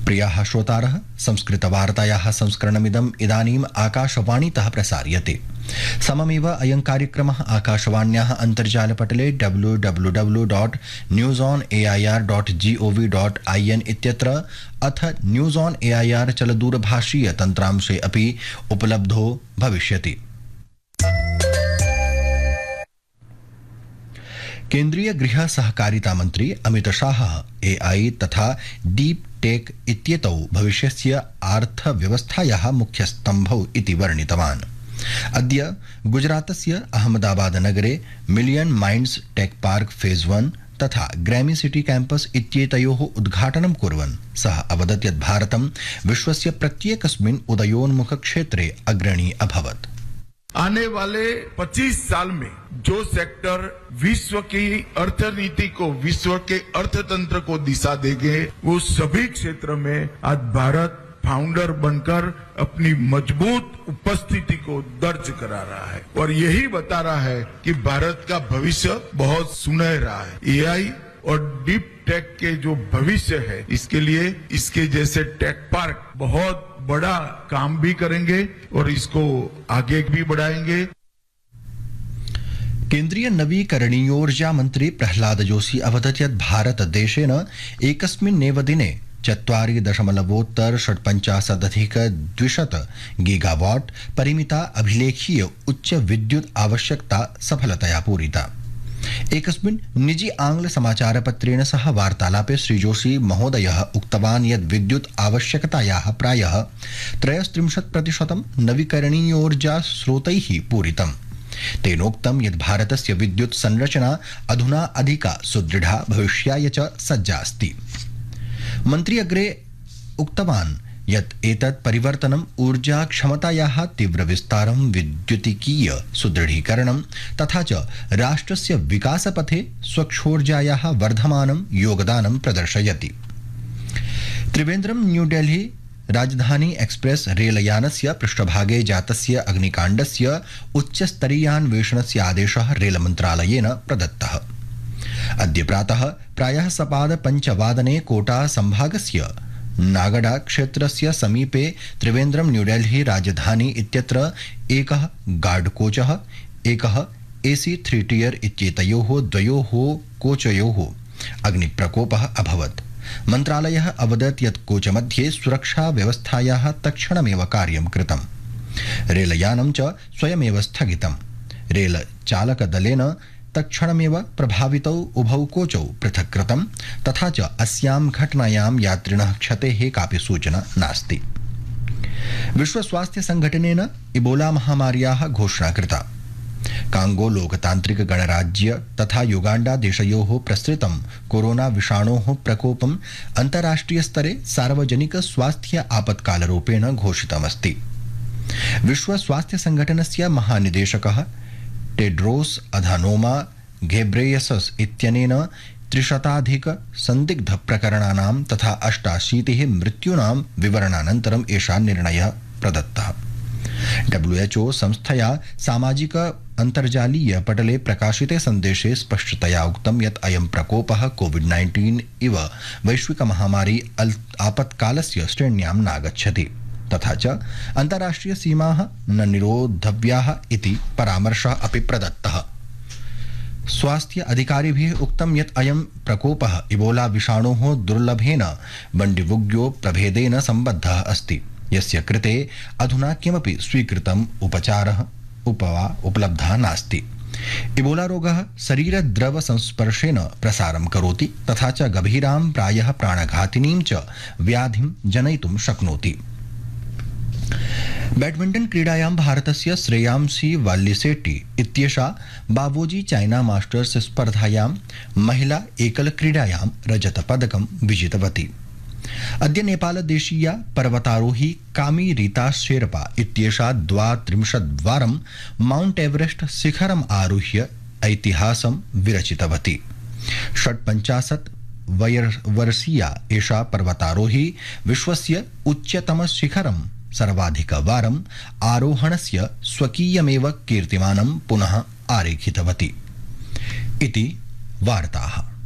प्रियाः श्रोतारः, संस्कृतवार्तायाः संस्करणमिदम् इदानीम् आकाशवाणीतः प्रसार्यते। सममेव अयं कार्यक्रमः आकाशवाण्याः अन्तर्जालपटले www.newsonair.gov.in इत्यत्र अथ न्यूज़ ऑन एआईआर चलदूरभाषीय तन्त्रांशे अपि उपलब्धो भविष्यति। केन्द्रीय गृह सहकारिता मंत्री अमित शाह एआई तथा डीप टेक इत्येतौ भविष्यस्य अर्थव्यवस्थायाः मुख्यस्तम्भौ इति वर्णितवान्। अद्य गुजरातस्य अहमदाबाद नगरे million minds tech park phase 1 तथा ग्रैमी सिटी कैंपस इत्येतयोः उद्घाटनं कुर्वन् सः अवदत् यत् भारतं विश्वस्य प्रत्येकस्मिन् उदयोन्मुख क्षेत्रे अग्रणी अभवत्। आने वाले 25 साल में जो सेक्टर विश्व की अर्थनीति को, विश्व के अर्थतंत्र को दिशा देंगे, वो सभी क्षेत्र में आज भारत फाउंडर बनकर अपनी मजबूत उपस्थिति को दर्ज करा रहा है और यही बता रहा है कि भारत का भविष्य बहुत सुनहरा है। एआई और डीप टेक के जो भविष्य है, इसके लिए इसके जैसे टेक पार्क बहुत बड़ा काम भी करेंगे और इसको आगे भी बढ़ाएंगे। केन्द्रीय नवीकरणीयोर्जा मंत्री प्रह्लाद जोशी अवदत् यत् भारत देशेन एकस्मिन्नेव दिने 4.8-षट्पञ्चाशदधिक-200 गीगावाट परिमिता अभिलेखीय उच्च विद्युत आवश्यकता सफलतया पूरिता। एकस्मिन् निजी आंग्ल समाचारपत्रेण सह वार्तालापे श्री जोशी महोदयः उक्तवान् यत् विद्युत आवश्यकतायाः प्रायः 33% नवीकरणीयोर्जा स्रोतैः पूरितम्। तेनोक्तं यत् भारतस्य विद्युत संरचना अधुना अधिका सुदृढा भविष्याय च सज्जा अस्ति। मन्त्री अग्रे उक्तवान् यत् एतत् परिवर्तनम् ऊर्जा क्षमतायाः तीव्रविस्तारं, विद्युतिकीय सुदृढीकरणं तथा च राष्ट्रस्य विकासपथे स्वच्छोर्जायाः वर्धमानं योगदानं प्रदर्शयति। त्रिवेन्द्रम न्यू दिल्ली राजधानी एक्सप्रेस रेलयानस्य पृष्ठभागे जातस्य अग्निकाण्डस्य उच्चस्तरीयान्वेषणस्य आदेशः रेलमन्त्रालयेन प्रदत्तः। अद्य प्रातः प्रायः 5:05 कोटा संभागस्य नागड़ा क्षेत्रस्य समीपे त्रिवेन्द्रम न्यू दिल्ली राजधानी इत्यत्र एकः गार्ड कोचः, एकः एसी 3 टियर इत्येतयोः द्वयोः कोचयोः अग्निप्रकोपः अभवत्। मन्त्रालयः अवदत् यत् कोचमध्ये सुरक्षा व्यवस्थायाः तत्क्षणमेव कार्यं कृतम्। रेलयानं च स्वयमेव स्थगितम्। रेलचालकदलेन तत्क्षणमेव प्रभावितौ उभौ कोचौ पृथक् कृतं तथा च अस्यां घटनायां यात्रिणः क्षतेः कापि सूचना नास्ति। विश्व स्वास्थ्य संघटनेन इबोला महामार्याः घोषणा कृता। कांगो लोकतांत्रिक गणराज्य तथा युगांडा देशयोः प्रसृतं कोरोना विषाणोः प्रकोपम् अन्ताराष्ट्रिय स्तरे सार्वजनिक स्वास्थ्य आपत्कालरूपेण घोषितमस्ति। विश्व स्वास्थ्य संघटनस्य महानिदेशकः टेड्रोस अधानोमा घेब्रेयसस इत्यनेन 300 संदिग्ध प्रकरणानां तथा 88 मृत्यूनां विवरणानन्तरम् एषा निर्णयः प्रदत्तः। WHO संस्थया सामाजिक अन्तर्जालीय पटले प्रकाशिते सन्देशे स्पष्टतया उक्तं यत् अयं प्रकोपः कोविड-19 इव वैश्विक महामारी आपत्कालस्य श्रेण्यां नागच्छति तथा च अन्ताराष्ट्रिय सीमाः न निरोधव्याः इति परामर्शः अपि प्रदत्तः। स्वास्थ्य अधिकारिभिः उक्तं यत् अयं प्रकोपः इबोला विषाणोः दुर्लभेन बण्डिबुग्यो प्रभेदेन सम्बद्धः अस्ति, यस्य कृते अधुना किमपि स्वीकृतम् उपचारः उपलब्धः नास्ति। इबोला रोगः शरीरद्रव संस्पर्शेन प्रसारं करोति तथा च गभीरां प्रायः प्राणघातिनीं च व्याधिं जनयितुं शक्नोति। बैडमिंटन क्रीडायां भारतस्य श्रेयांसी वाल्लिसेट्टी इत्येषा बावोजी चाइना मास्टर्स स्पर्धायां महिला एकल क्रीडायां रजतपदकं विजितवती। अद्य नेपालदेशीया पर्वतारोही कामी रीता शेरपा इत्येषा 32 माउंट एवरेस्ट शिखरम् आरुह्य ऐतिहासं विरचितवती। 56 वर्षीया एषा पर्वतारोही विश्वस्य उच्चतम शिखरं सर्वाधिकवारम् आरोहणस्य स्वकीयमेव कीर्तिमानं पुनः आरेखितवती। इति वार्ताः।